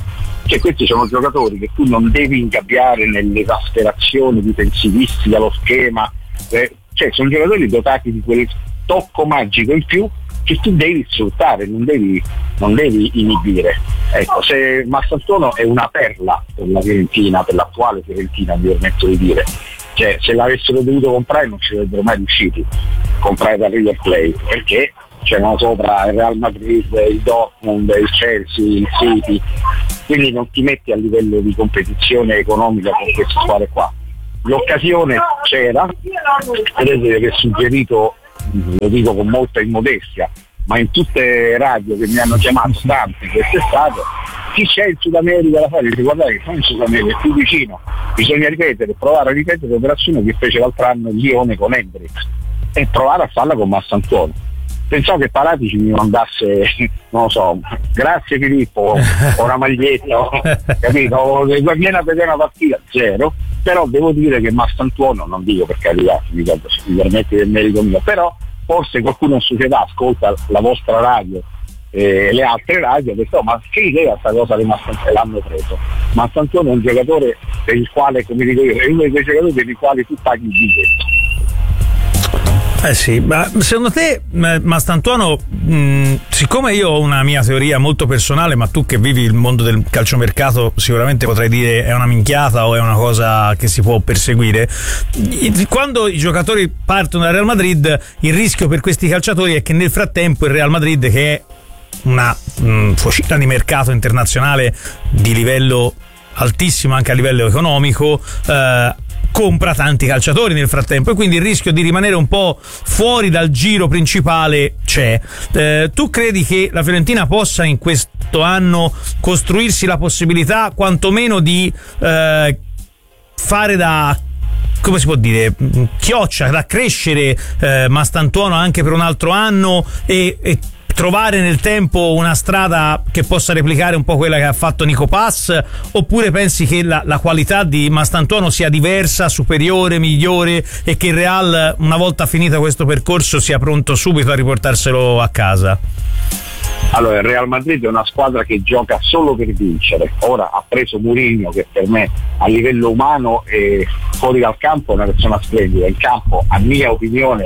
Cioè, questi sono giocatori che tu non devi ingabbiare nell'esasperazione difensivistica, lo schema, eh, cioè sono giocatori dotati di quel tocco magico in più che tu devi sfruttare, non devi, non devi inibire. Ecco, se Mastantuono è una perla per la Fiorentina, per l'attuale Fiorentina, mi permetto di dire, cioè se l'avessero dovuto comprare non ci sarebbero mai riusciti, comprare da River Plate, perché c'erano sopra il Real Madrid, il Dortmund, il Chelsea, il City, quindi non ti metti a livello di competizione economica con queste squadre qua. L'occasione c'era, credo di aver suggerito, lo dico con molta immodestia, ma in tutte le radio che mi hanno chiamato tante quest'estate, chi c'è in Sud America da fare? Dice, guardate che sono in Sud America, è più vicino, bisogna ripetere, provare a ripetere l'operazione che fece l'altro anno il Lione con Hendrix e provare a farla con Mastantuono. Pensavo che Paratici mi mandasse, non lo so, grazie Filippo, o una maglietta, o, capito, o viene a vedere una partita, zero. Però devo dire che Mastantuono, non dico per carità, mi permette del merito mio, però forse qualcuno in società ascolta la vostra radio e eh, le altre radio e ha detto, oh, ma che idea sta cosa di Mastantuono, l'hanno preso. Mastantuono è un giocatore per il quale, come dico io, è uno di quei giocatori per i quali tu paghi il biglietto. Eh sì, ma secondo te Mastantuono, mh, siccome io ho una mia teoria molto personale, ma tu che vivi il mondo del calciomercato sicuramente potrai dire è una minchiata o è una cosa che si può perseguire, quando i giocatori partono dal Real Madrid il rischio per questi calciatori è che nel frattempo il Real Madrid, che è una mh, fucina di mercato internazionale di livello altissimo anche a livello economico, eh, compra tanti calciatori nel frattempo e quindi il rischio di rimanere un po' fuori dal giro principale c'è. Eh, tu credi che la Fiorentina possa in questo anno costruirsi la possibilità quantomeno di eh, fare da, come si può dire, chioccia, da crescere eh, Mastantuono anche per un altro anno e, e trovare nel tempo una strada che possa replicare un po' quella che ha fatto Nico Pass, oppure pensi che la, la qualità di Mastantuono sia diversa, superiore, migliore e che il Real, una volta finito questo percorso, sia pronto subito a riportarselo a casa? Allora, il Real Madrid è una squadra che gioca solo per vincere. Ora ha preso Mourinho, che per me a livello umano e fuori dal campo è una persona splendida. In campo, a mia opinione,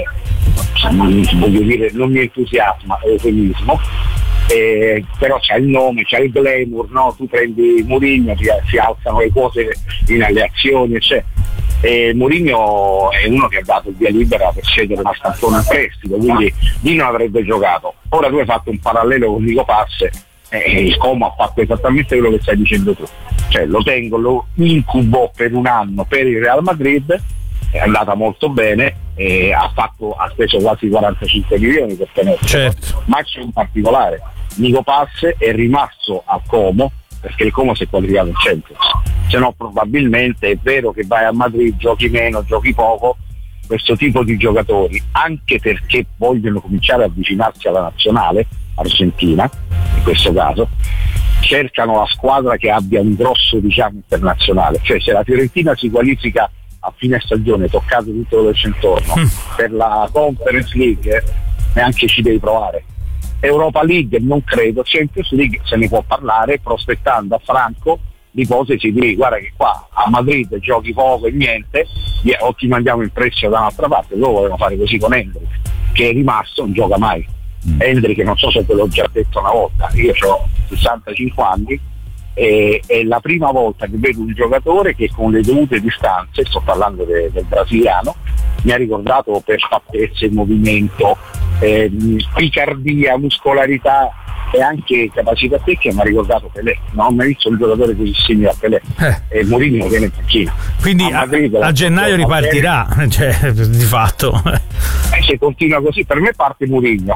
voglio dire, non mi entusiasma, è eufemismo, eh, però c'ha il nome, c'ha il glamour, no? Tu prendi Mourinho, si, si alzano le quote in alle azioni, eccetera. E Mourinho è uno che ha dato il via libera per scegliere Mastantuono in prestito, quindi lì non avrebbe giocato. Ora tu hai fatto un parallelo con Nico Pass e il Como ha fatto esattamente quello che stai dicendo tu, cioè lo tengo, lo incubo per un anno per il Real Madrid, è andata molto bene, e ha, fatto, ha speso quasi quarantacinque milioni per tenerlo, certo. Ma c'è un particolare, Nico Pass è rimasto al Como perché il Como si è qualificato in Champions, se no probabilmente è vero che vai a Madrid, giochi meno, giochi poco. Questo tipo di giocatori, anche perché vogliono cominciare a avvicinarsi alla nazionale argentina, in questo caso, cercano la squadra che abbia un grosso, diciamo, internazionale. Cioè, se la Fiorentina si qualifica a fine stagione, toccato tutto quello che c'è intorno, mm. per la Conference League, neanche ci devi provare. Europa League non credo, Champions League se ne può parlare, prospettando a Franco l'ipotesi di guarda che qua a Madrid giochi poco e niente, o ti mandiamo in prestito da un'altra parte. Loro volevano fare così con Hendrix, che è rimasto, non gioca mai. mm. Hendrix, non so se ve l'ho già detto una volta, io ho sessantacinque anni e è la prima volta che vedo un giocatore che con le dovute distanze, sto parlando de, del brasiliano, mi ha ricordato per fattezze, il movimento, eh, picardia, muscolarità e anche capacità tecnica, mi ha ricordato Pelé. Non ho mai visto un giocatore così simile a Pelé, eh. e Mourinho viene in panchina. Quindi a, Madrid, a, a gennaio ripartirà, cioè, di fatto. Eh, se continua così, per me parte Mourinho,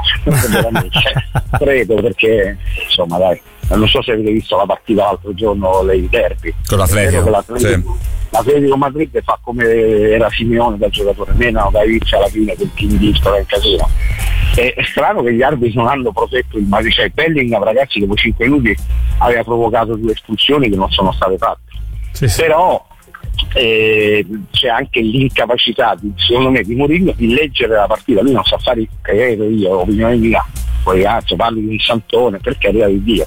credo, perché insomma dai, non so se avete visto la partita l'altro giorno, lei derby con l'Atletico, l'Atletico, sì. L'Atletico Madrid fa come era Simeone da giocatore, meno da vince alla fine del team di storia in casino. È, è strano che gli arbitri non hanno protetto il Madrid, cioè Bellingham, ragazzi, dopo cinque minuti aveva provocato due espulsioni che non sono state fatte, sì, sì. Però eh, c'è anche l'incapacità di, secondo me, di Mourinho di leggere la partita. Lui non sa fare, credo io, opinione mia, poi ragazzi parli di un santone, per carità di Dio,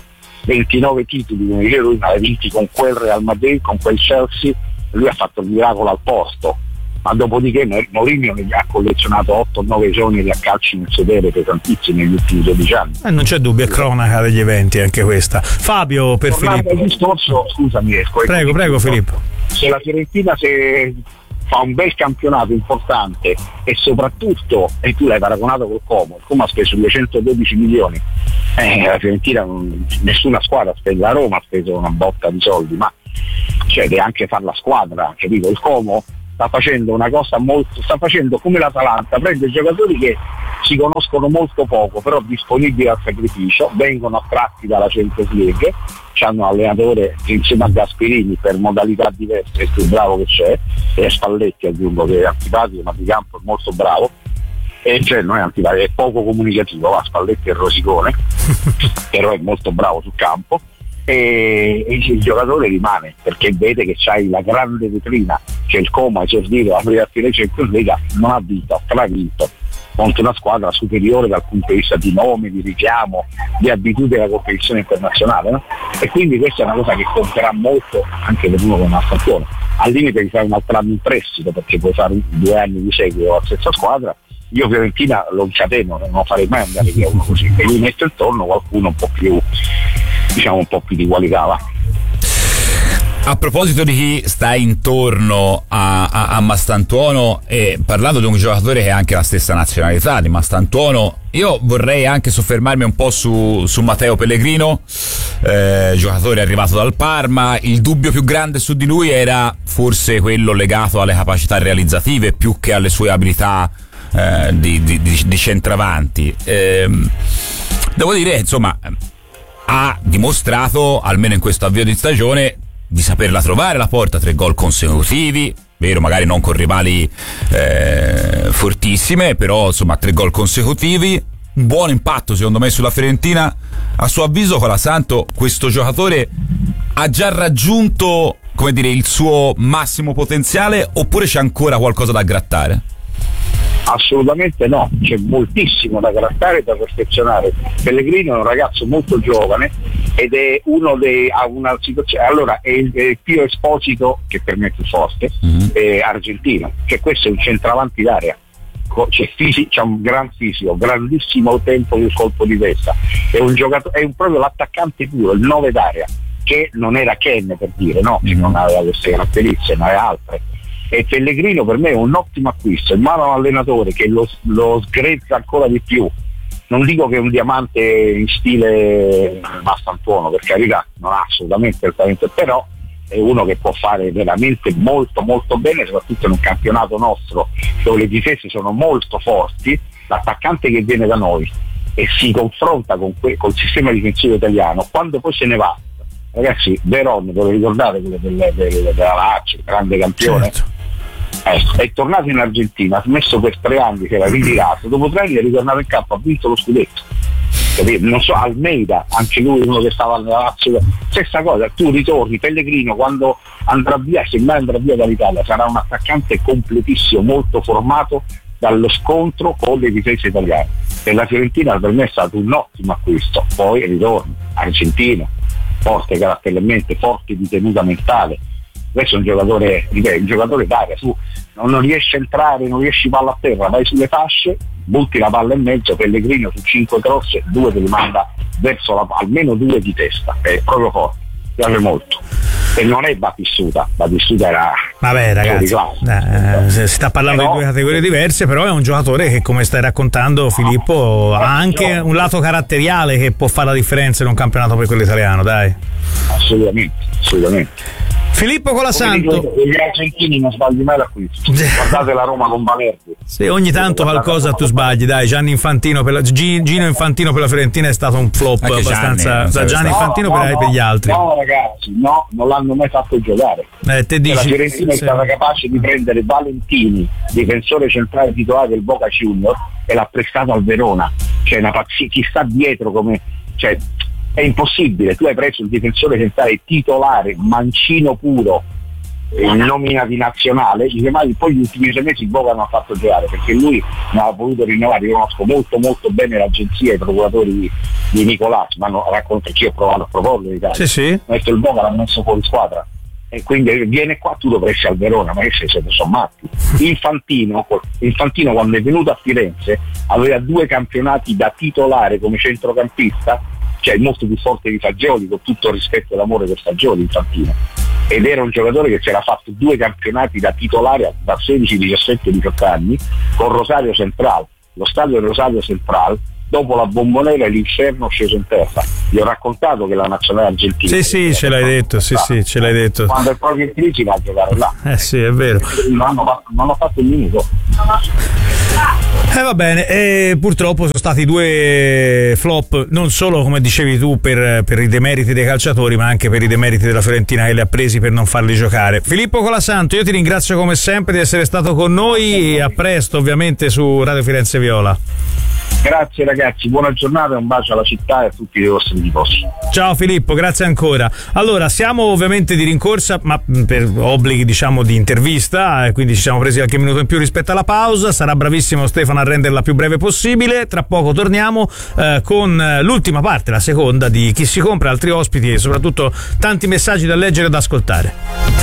ventinove titoli, come dice lui, ma li ha vinti con quel Real Madrid, con quel Chelsea, lui ha fatto il miracolo al posto. Ma dopodiché Mourinho ne ha collezionato otto nove giorni a calci nel sedere pesantissimi negli ultimi dodici anni. Eh, non c'è dubbio, è cronaca degli eventi anche questa. Fabio, per Tornando Filippo. al discorso, scusami, ecco, prego, prego Filippo. Se la Fiorentina se fa un bel campionato importante e soprattutto, e tu l'hai paragonato col Como, il Como ha speso duecentododici milioni, eh, la Fiorentina non, nessuna squadra ha speso, la Roma ha speso una botta di soldi, ma cioè deve anche fare la squadra, capito? Il Como sta facendo una cosa molto, sta facendo come l'Atalanta, prende giocatori che si conoscono molto poco, però disponibili al sacrificio, vengono attratti dalla Champions League, hanno un allenatore che insieme a Gasperini per modalità diverse è il più bravo che c'è, e Spalletti aggiungo che è antipatico ma di campo è molto bravo, e cioè non è antipatico, è poco comunicativo, va, Spalletti è rosicone però è molto bravo sul campo, e, e il giocatore rimane perché vede che c'hai la grande vetrina, c'è il Como a esordire la prima Champions League, non ha vinto, ha stravinto contro una squadra superiore dal punto di vista di nome, di richiamo, di abitudine alla competizione internazionale, no? E quindi questa è una cosa che conterà molto anche per uno come Mastantone, al limite di fare un altro anno in prestito perché puoi fare due anni di seguito alla stessa squadra. Io Fiorentina lo incateno, non lo farei mai andare via uno così, e lui mette intorno qualcuno un po' più, diciamo un po' più di qualità, va. A proposito di chi sta intorno a, a, a Mastantuono, e parlando di un giocatore che ha anche la stessa nazionalità di Mastantuono, io vorrei anche soffermarmi un po' su, su Matteo Pellegrino, eh, giocatore arrivato dal Parma. Il dubbio più grande su di lui era forse quello legato alle capacità realizzative più che alle sue abilità eh, di, di, di, di centravanti. Eh, devo dire, insomma, ha dimostrato, almeno in questo avvio di stagione, di saperla trovare la porta, tre gol consecutivi, vero, magari non con rivali eh, fortissime, però insomma tre gol consecutivi, un buon impatto secondo me sulla Fiorentina. A suo avviso, Colasanto, questo giocatore ha già raggiunto, come dire, il suo massimo potenziale, oppure c'è ancora qualcosa da grattare? Assolutamente no, c'è moltissimo da grattare e da perfezionare. Pellegrino è un ragazzo molto giovane ed è uno dei ha una situazione, allora è il, è il Pio Esposito, che per me è più forte, mm-hmm. è argentino, cioè questo è un centravanti d'area, c'è, fisi, c'è un gran fisico, grandissimo tempo di colpo di testa, è un giocatore, è un, proprio l'attaccante puro, il nove d'area, che non era Ken, per dire, no, mm-hmm. non aveva queste caratteristiche, ma aveva altre. E Pellegrino per me è un ottimo acquisto in mano a un allenatore che lo, lo sgrezza ancora di più. Non dico che è un diamante in stile Mastantuono, per carità, non ha assolutamente il talento, però è uno che può fare veramente molto molto bene, soprattutto in un campionato nostro dove le difese sono molto forti. L'attaccante che viene da noi e si confronta con que- col sistema difensivo italiano, quando poi se ne va, ragazzi, Veron, ve lo ricordate, quello del, del, della Lazio, il grande campione, certo. Ecco, è tornato in Argentina, ha smesso per tre anni, si era ritirato, dopo tre anni è ritornato in campo, ha vinto lo scudetto, capito? Non so, Almeida, anche lui uno che stava nella Lazio, stessa cosa, tu ritorni, Pellegrino quando andrà via, se mai andrà via dall'Italia, sarà un attaccante completissimo, molto formato dallo scontro con le difese italiane. Per la Fiorentina per me è stato un ottimo acquisto, poi ritorno, argentino, forte caratterialmente, forte di tenuta mentale. Questo è un giocatore, un giocatore d'aria, su, non, non riesce a entrare, non riesci palla a terra, vai sulle fasce, butti la palla in mezzo, Pellegrino su cinque cross, due te li manda verso la, almeno due di testa, è proprio forte, piace molto. E non è Battistuta, Battistuta era vabbè ragazzi, eh, si sta parlando però, di due categorie diverse, però è un giocatore che, come stai raccontando Filippo, no, ha anche no, un lato caratteriale che può fare la differenza in un campionato come quello italiano, dai. Assolutamente, assolutamente. Filippo Colasanto, gli argentini non sbagli mai l'acquisto. Guardate la Roma con Valerdi. Sì, ogni tanto qualcosa tu sbagli, dai. Gianni Infantino per la, Gino Infantino per la Fiorentina è stato un flop anche abbastanza. Gianni, Gianni Infantino no, per, no, per gli altri. No, ragazzi, no, non l'hanno mai fatto giocare. Eh, te dici, la Fiorentina sì, è stata capace di prendere Valentini, difensore centrale titolare del Boca Junior, e l'ha prestato al Verona. Cioè una pazzia, chi sta dietro come. Cioè, è impossibile, tu hai preso il difensore centrale titolare, mancino puro, in nomina di nazionale, poi gli ultimi sei mesi il Boca non ha fatto giocare perché lui non ha voluto rinnovare. Io conosco molto molto bene l'agenzia e i procuratori di, di Nicolás, ma hanno raccontato che io ho provato a proporlo in Italia. Sì, sì. Messo il Boca, l'ha messo fuori squadra. E quindi viene qua, tu dovresti al Verona, ma che se siete sommati. Infantino, Infantino quando è venuto a Firenze aveva due campionati da titolare come centrocampista, cioè molto più forte di Fagioli, con tutto il rispetto e l'amore per Fagioli, Infantino. Ed era un giocatore che si era fatto due campionati da titolare da sedici, diciassette, diciotto anni con Rosario Central. Lo stadio del Rosario Central, dopo la Bombonera e l'inferno sceso in terra. Gli ho raccontato che la nazionale argentina, sì sì ce l'hai detto, sì sì ce l'hai detto, quando è proprio in crisi va a giocare là, eh sì è vero, non hanno fatto, non hanno fatto il minuto. Eh va bene, e purtroppo sono stati due flop, non solo come dicevi tu per, per i demeriti dei calciatori, ma anche per i demeriti della Fiorentina che li ha presi per non farli giocare. Filippo Colasanto, io ti ringrazio come sempre di essere stato con noi, e a presto ovviamente su Radio Firenze Viola. Grazie ragazzi, buona giornata e un bacio alla città e a tutti i vostri tifosi. Ciao Filippo, grazie ancora. Allora, siamo ovviamente di rincorsa, ma per obblighi diciamo di intervista, quindi ci siamo presi qualche minuto in più rispetto alla pausa. Sarà bravissimo Stefano a renderla più breve possibile. Tra poco torniamo eh, con l'ultima parte, la seconda di Chi si compra, altri ospiti e soprattutto tanti messaggi da leggere e da ascoltare.